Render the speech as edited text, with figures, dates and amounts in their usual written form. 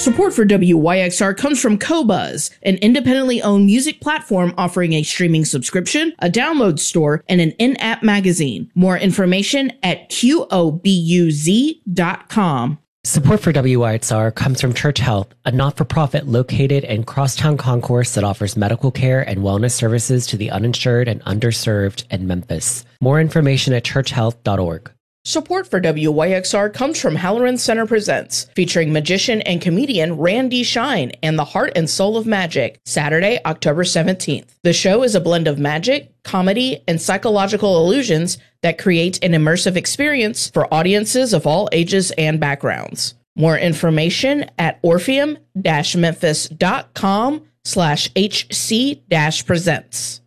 Support for WYXR comes from Qobuz, an independently owned music platform offering a streaming subscription, a download store, and an in-app magazine. More information at qobuz.com. Support for WYXR comes from Church Health, a not-for-profit located in Crosstown Concourse that offers medical care and wellness services to the uninsured and underserved in Memphis. More information at churchhealth.org. Support for WYXR comes from Halloran Center Presents, featuring magician and comedian Randy Shine and the Heart and Soul of Magic, Saturday, October 17th. The show is a blend of magic, comedy, and psychological illusions that create an immersive experience for audiences of all ages and backgrounds. More information at orpheum-memphis.com/HC-presents.